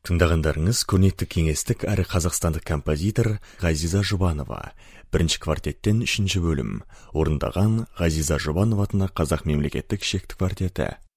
Тыңдағандарыңыз көрнекті кеңестік әрі қазақстандық композитор Ғазиза Жұбанова. Бірінші квартеттен 3-ші бөлім. Орындаған Ғазиза Жұбанова атындағы Қазақ мемлекеттік шекті квартеті.